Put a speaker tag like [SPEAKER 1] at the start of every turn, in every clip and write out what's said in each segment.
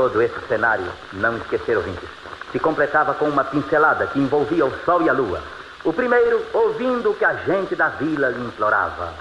[SPEAKER 1] Todo esse cenário, não esquecer, ouvintes, se completava com uma pincelada que envolvia o sol e a lua. O primeiro, ouvindo o que a gente da vila lhe implorava.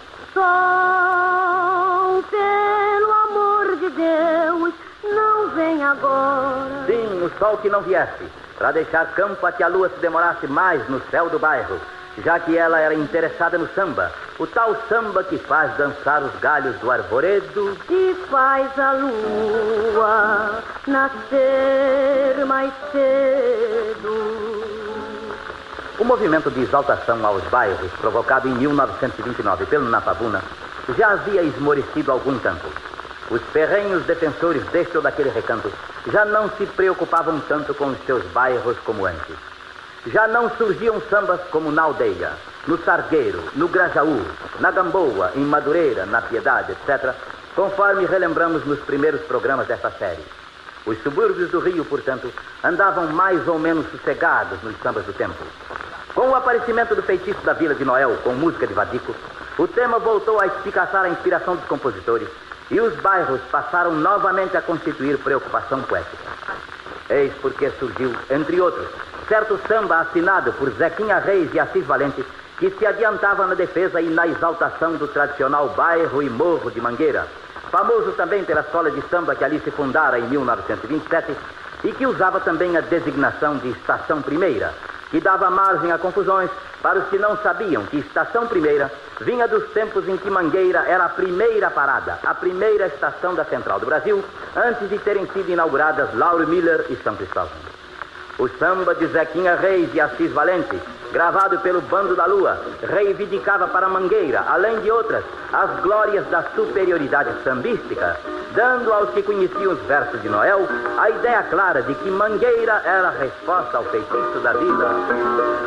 [SPEAKER 2] Sol, pelo amor de Deus, não vem agora.
[SPEAKER 1] Sim, o sol que não viesse, para deixar campo a que a lua se demorasse mais no céu do bairro, já que ela era interessada no samba, o tal samba que faz dançar os galhos do arvoredo
[SPEAKER 2] e faz a lua nascer mais cedo.
[SPEAKER 1] O movimento de exaltação aos bairros, provocado em 1929 pelo Napabuna, já havia esmorecido algum tanto. Os ferrenhos defensores deste ou daquele recanto já não se preocupavam tanto com os seus bairros como antes. Já não surgiam sambas como na Aldeia, no Sargueiro, no Grajaú, na Gamboa, em Madureira, na Piedade, etc., conforme relembramos nos primeiros programas desta série. Os subúrbios do Rio, portanto, andavam mais ou menos sossegados nos sambas do tempo. Com o aparecimento do feitiço da Vila de Noel com música de Vadico, o tema voltou a espicaçar a inspiração dos compositores e os bairros passaram novamente a constituir preocupação poética. Eis porque surgiu, entre outros, certo samba assinado por Zequinha Reis e Assis Valente, que se adiantava na defesa e na exaltação do tradicional bairro e morro de Mangueira, famoso também pela escola de samba que ali se fundara em 1927 e que usava também a designação de Estação Primeira, que dava margem a confusões para os que não sabiam que Estação Primeira vinha dos tempos em que Mangueira era a primeira parada, a primeira estação da Central do Brasil, antes de terem sido inauguradas Lauro Miller e São Cristóvão. O samba de Zequinha Reis e Assis Valente, gravado pelo Bando da Lua, reivindicava para Mangueira, além de outras, as glórias da superioridade sambística, dando aos que conheciam os versos de Noel a ideia clara de que Mangueira era a resposta ao feitiço da vila.